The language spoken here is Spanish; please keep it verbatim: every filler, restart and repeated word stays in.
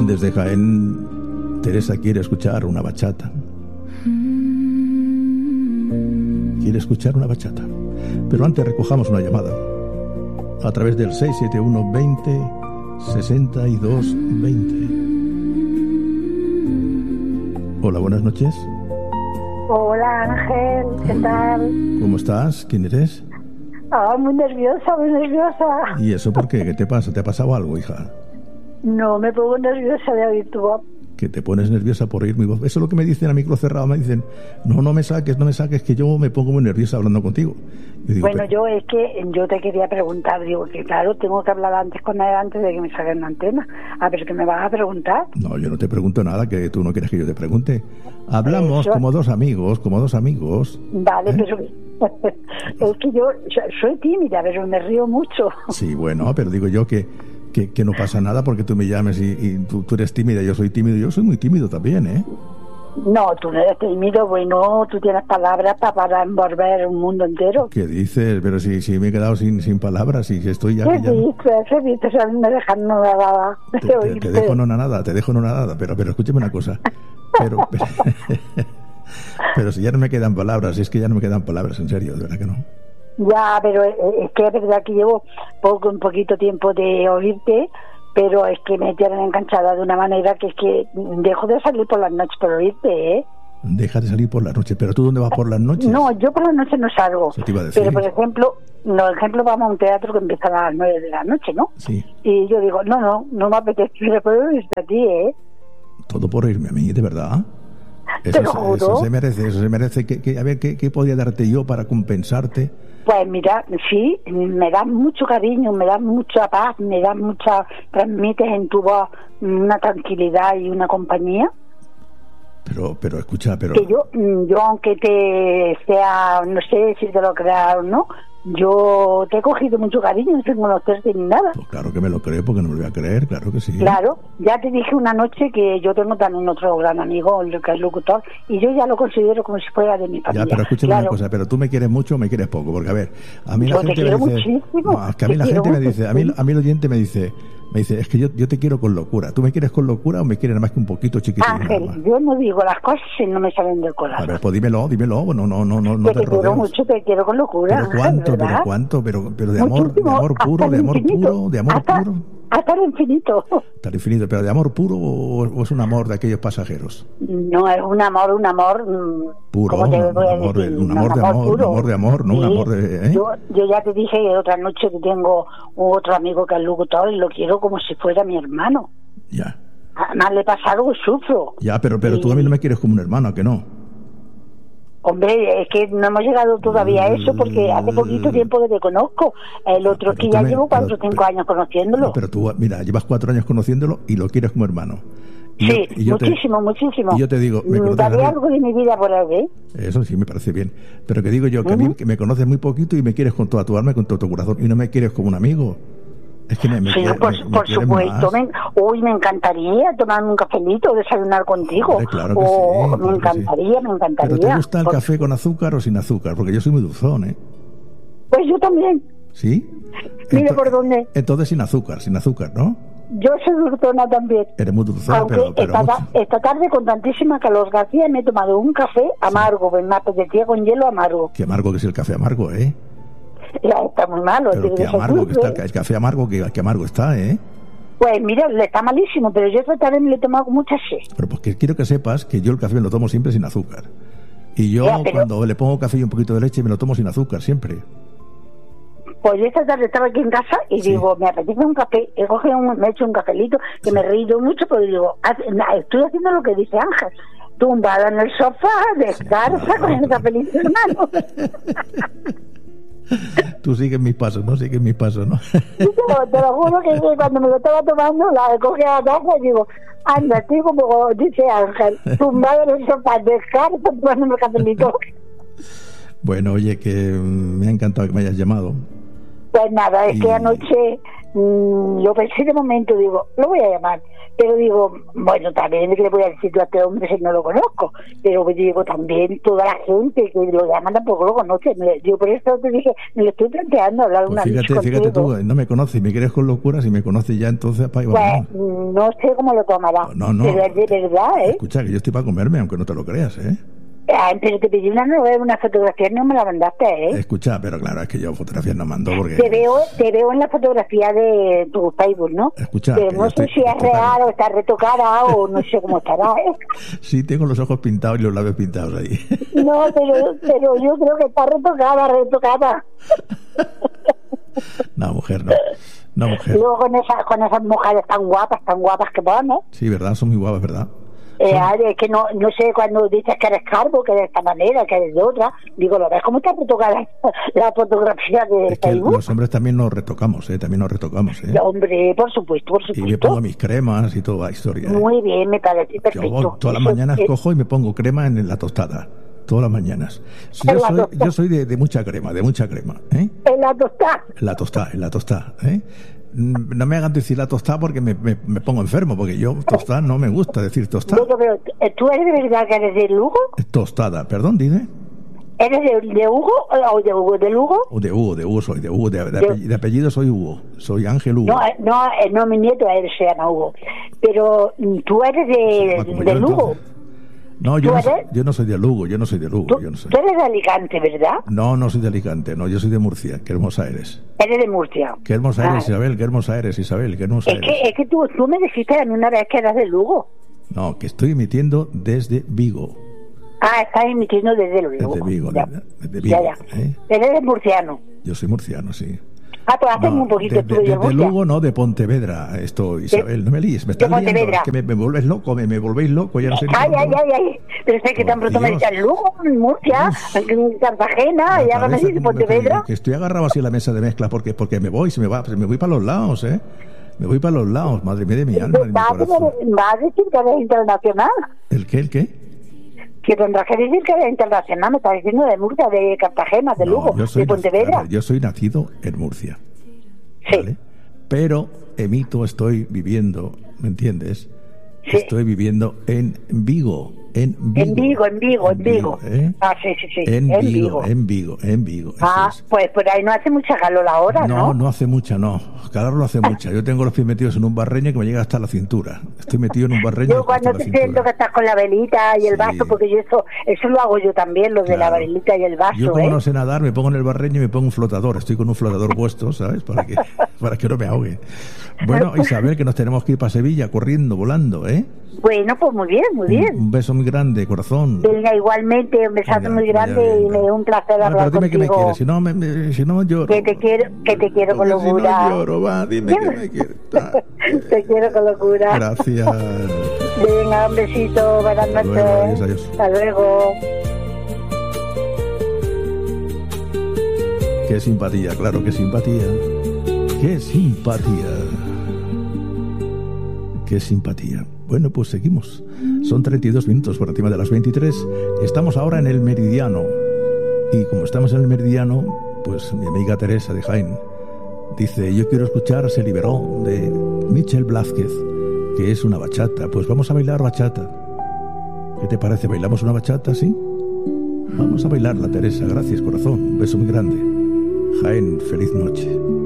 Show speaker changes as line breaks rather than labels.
Desde Jaén, Teresa quiere escuchar una bachata. Quiere escuchar una bachata. Pero antes recojamos una llamada a través del seis siete uno veinte sesenta y dos veinte. Hola, buenas noches.
Hola, Ángel, ¿qué tal?
¿Cómo estás? ¿Quién eres?
Ah, muy nerviosa, muy nerviosa.
¿Y eso por qué? ¿Qué te pasa? ¿Te ha pasado algo, hija?
No, me pongo nerviosa de oír tu voz.
Que te pones nerviosa por oír mi voz. Eso es lo que me dicen a micro cerrado. Me dicen, no, no me saques, no me saques, que yo me pongo muy nerviosa hablando contigo. Yo digo,
bueno,
pero...
yo es que yo te quería preguntar, digo que claro, tengo que hablar antes con él antes de que me saquen la antena. A ver, ¿qué me vas a preguntar?
No, yo no te pregunto nada que tú no quieres que yo te pregunte. Hablamos
Eso.
como dos amigos, como dos amigos.
Vale,
¿Eh?
pero es que yo soy tímida, pero me río mucho.
Sí, bueno, pero digo yo que, que, que no pasa nada porque tú me llames y, y tú, tú eres tímida, yo soy tímido, yo soy muy tímido también, ¿eh?
No, tú no eres tímido, bueno, tú tienes palabras para, para envolver un mundo entero.
¿Qué dices? Pero si, si me he quedado sin, sin palabras y si estoy ya...
¿Qué
Que ya...
dices? ¿Qué dices? A mí me dejan no nada.
Te, te, te dejo no nada, te dejo no nada, pero, pero escúchame una cosa. Pero, pero, pero si ya no me quedan palabras, si es que ya no me quedan palabras, en serio, de verdad que no.
Ya, pero es que es verdad que llevo poco, un poquito tiempo de oírte, pero es que me tienen enganchada de una manera que es que dejo de salir por las noches por oírte, ¿eh?
Deja de salir por las noches, pero ¿tú dónde vas por las noches?
No, yo por las noches no salgo.
Eso te iba a decir.
Pero, por ejemplo, no, por ejemplo, vamos a un teatro que empieza a las nueve de la noche, ¿no?
Sí.
Y yo digo, no, no, no me apetece, pero puedo oírte a ti, ¿eh?
Todo por oírme a mí, ¿de verdad? Eso,
Te lo juro.
Eso se merece, eso se merece. Que, que, a ver, ¿qué, ¿qué podría darte yo para compensarte?
Pues mira, sí, me das mucho cariño, me das mucha paz, me das mucha, transmites en tu voz una tranquilidad y una compañía.
Pero, pero escucha, pero...
Que yo, yo aunque te sea, no sé si te lo creas o no, yo te he cogido mucho cariño sin conocerte ni nada.
Pues claro que me lo creo, porque no me lo voy a creer, claro que sí.
Claro, ya te dije una noche que yo tengo también otro gran amigo, el que es locutor, y yo ya lo considero como si fuera de mi familia.
Ya, pero escúchame
claro.
una cosa, pero tú me quieres mucho o me quieres poco, porque a ver, a mí la
yo
gente
te quiero
me dice...
muchísimo.
No, es que a mí
te
la gente me
mucho,
dice, a mí, a mí el oyente me dice... Me dice, es que yo, yo te quiero con locura. ¿Tú me quieres con locura o me quieres nada más que un poquito chiquitito?
Ángel, yo no digo las cosas si no me salen del corazón.
A ver, pues dímelo, dímelo. No, no, no, no, no
que
te
te quiero
rodees.
mucho, te quiero con locura.
¿Pero cuánto,
Ángel,
pero cuánto? Pero, pero de amor,
Muchísimo,
de amor puro,
hasta
de amor
infinito,
puro, de amor
hasta,
puro.
Hasta el infinito.
Hasta el infinito, pero de amor puro o, o es un amor de aquellos pasajeros.
No, es un amor, un amor...
Puro,
¿cómo te
un,
voy a
amor,
decir?
un amor de amor, un amor de amor, no
sí,
un amor de... ¿eh?
Yo, yo ya te dije otra noche que tengo otro amigo que es locutor y lo quiero como si fuera mi hermano.
Ya.
Además le pasa algo y sufro.
Ya, pero, pero
y,
tú a mí no me quieres como un hermano, ¿a que no?
Hombre, es que no hemos llegado todavía a eso porque hace poquito tiempo que te conozco. El otro es que ya me, llevo cuatro o cinco años conociéndolo.
No, pero tú, mira, llevas cuatro años conociéndolo y lo quieres como hermano. Y
sí,
yo, y yo
muchísimo,
te,
muchísimo.
Y yo te digo... Me
daré algo de mi vida por él, ¿eh?
Eso sí, me parece bien. Pero que digo yo, que uh-huh. a mí que me conoces muy poquito y me quieres con toda tu alma y con todo tu corazón y no me quieres como un amigo. Es que me, me,
sí,
me,
por,
me,
por
me
supuesto. Me, uy, me encantaría tomarme un cafelito, desayunar contigo.
Hombre, claro que
oh,
sí,
me
claro
encantaría,
sí.
me encantaría.
¿Pero te gusta el
por...
café con azúcar o sin azúcar? Porque yo soy muy dulzón, ¿eh?
Pues yo también.
¿Sí?
Mire
Ento-
por dónde.
Entonces sin azúcar, sin azúcar, ¿no?
Yo soy dulzona también.
Eres muy dulzona,
Aunque
pero... pero
esta,
mucho.
esta tarde con tantísima calor García me he tomado un café amargo, sí. Me apetecía con hielo amargo.
Qué amargo que es el café amargo, ¿eh?
Ya está muy malo.
Pero qué amargo que está el, el café amargo, que, que amargo está, ¿eh?
Pues mira, le está malísimo, pero yo esta tarde me lo he tomado con mucha sed.
Pero porque quiero que sepas que yo el café me lo tomo siempre sin azúcar. Y yo
ya, pero...
cuando le pongo café y un poquito de leche me lo tomo sin azúcar, siempre.
Pues yo esta tarde estaba aquí en casa y sí. digo, me apetece un café, he cogido un, me he hecho un cafelito, que sí. me he reído mucho, pero digo, estoy haciendo lo que dice Ángel, tumbada en el sofá, descalza, sí, claro, con el cafelito en mano.
Tú sigues mis pasos, ¿no? Sigues mis pasos, ¿no?
Yo, te lo juro que cuando me lo estaba tomando, la cogí a la taza y digo, anda, estoy como dice Ángel, tumbado en el sofá, descalza, tomando el cafelito.
Bueno, oye, que me ha encantado que me hayas llamado.
Pues nada, es
y...
que anoche mmm, lo pensé de momento, digo, lo voy a llamar. Pero digo, bueno, también que le voy a decir yo a este hombre si no lo conozco. Pero digo, también toda la gente que lo llaman tampoco lo conoce. Yo por eso te dije, me lo estoy planteando hablar
pues
una vez
fíjate, fíjate tú, no me conoces y me quieres con locuras y me conoces ya entonces para
pues, no sé cómo lo tomará.
No, no.
Pero es de verdad, ¿eh?
Escucha, que yo estoy para comerme, aunque no te lo creas, ¿eh?
Ah, pero te pedí una novela, una fotografía, no me la mandaste, ¿eh?
Escucha, pero claro, es que yo fotografías no mando porque...
Te veo, te veo en la fotografía de tu Facebook, ¿no?
Escucha,
pero no sé
estoy,
si es real o está retocada o no sé cómo estará, ¿eh?
Sí, tengo los ojos pintados y los labios pintados ahí.
No, pero, pero yo creo que está retocada, retocada.
No, mujer, no. No, mujer.
Y luego con esas, con esas mujeres tan guapas, tan guapas que ponen.
Sí, verdad, son muy guapas, ¿verdad?
Eh, es que no, no sé, cuando dices que eres calvo, que eres de esta manera, que eres de otra, digo, ¿lo ves cómo está retocada la fotografía de
es que
Facebook?
Los hombres también nos retocamos, ¿eh? También nos retocamos, ¿eh?
Hombre, por supuesto, por supuesto.
Y me pongo mis cremas y toda la historia, ¿eh?
Muy bien, me parece perfecto.
Yo todas las mañanas es... cojo y me pongo crema en la tostada. Todas las mañanas. Yo soy, yo soy de, de mucha crema, de mucha crema, ¿eh?
En la tostada.
En la tostada, en la tostada, ¿eh? No me hagan decir la tostada porque me, me, me pongo enfermo, porque yo tostada no me gusta decir tostada.
Yo, pero, ¿tú eres de verdad que eres de Lugo?
Tostada, perdón, dime.
¿Eres de, de Hugo o de Hugo? ¿De Lugo?
O de Hugo, de Hugo soy, de Hugo, de, de, de, apellido, de apellido soy Hugo, soy Ángel Hugo.
No, no, no, mi nieto él se llama Hugo. Pero tú eres de, sí, de Lugo.
Entonces. No, yo no, soy, yo no soy de Lugo, yo no soy de Lugo.
¿Tú,
yo no soy.
tú eres de Alicante, ¿verdad?
No, no soy de Alicante, no, yo soy de Murcia, qué hermosa eres.
Eres de Murcia.
Qué hermosa ah. eres, Isabel, qué hermosa eres, Isabel, qué hermosa
es
eres.
Que, es que tú, tú me dijiste a mí una vez que eras de Lugo.
No, que estoy emitiendo desde Vigo.
Ah, estás emitiendo desde Lugo.
Desde Vigo,
ya.
desde, desde Vigo.
Ya, ya.
¿Eh?
Eres de murciano.
Yo soy murciano, sí.
Ah, pues hace
no,
un poquito
de,
estuve
de,
yo en
de Lugo, no, de Pontevedra. Esto, Isabel, no me líes, me estás liando, es que me, me volvéis loco, me, me volvéis loco, ya no sé.
Ay, ay, ay, ay, pero es que tan pronto me dicen Lugo, Murcia, en Cartagena, ya van a decir Pontevedra.
Que estoy agarrado así a la mesa de mezcla porque porque me voy, se me va, me voy para los lados, ¿eh? Me voy para los lados, madre mía de mi alma, de mi corazón.
¿Va a decir que eres internacional?
¿El qué, el qué?
Que tendrás que decir que eres internacional, me estás diciendo de Murcia, de Cartagena, de Lugo,
no,
de Pontevedra.
Ver, yo soy nacido en Murcia.
Sí.
¿Vale? Pero emito, estoy viviendo, ¿me entiendes? Sí. Estoy viviendo en Vigo. En Vigo,
en Vigo, en Vigo, en Vigo.
¿eh?
Ah, sí, sí, sí.
En, en Vigo, Vigo, en Vigo, en Vigo.
Ah, es. Pues por ahí no hace mucha calor ahora, ¿no?
No, no hace mucha, no. Calor no hace mucha. Yo tengo los pies metidos en un barreño que me llega hasta la cintura. Estoy metido en un barreño.
Yo cuando te siento que estás con la velita y el vaso, sí. Porque yo eso eso lo hago yo también, lo de claro. La velita y el vaso.
Yo como
¿eh?
no sé nadar, me pongo en el barreño y me pongo un flotador. Estoy con un flotador puesto, ¿sabes? Para que, para que no me ahogue. Bueno, Isabel, que nos tenemos que ir para Sevilla corriendo, volando, ¿eh?
Bueno, pues muy bien, muy bien.
Un, un beso muy grande, corazón.
Venga, igualmente, un besazo venga, muy grande venga, venga. Y me da un placer bueno, hablar
pero dime
contigo.
Que me quieres, si no, me, me, si no lloro.
Que te quiero, que te quiero con locura.
Si no lloro, va, dime que me quieres.
Te quiero con locura.
Gracias.
Venga, un besito, buenas noches.
Luego, adiós, adiós.
Hasta luego.
Qué simpatía, claro, qué simpatía. Qué simpatía. Qué simpatía. Bueno, pues seguimos. Son treinta y dos minutos por encima de las veintitrés. Estamos ahora en el Meridiano. Y como estamos en el Meridiano, pues mi amiga Teresa de Jaén dice, yo quiero escuchar Se Liberó de Michel Blázquez, que es una bachata. Pues vamos a bailar bachata. ¿Qué te parece? ¿Bailamos una bachata, sí? Vamos a bailarla, Teresa. Gracias, corazón. Un beso muy grande. Jaén, feliz noche.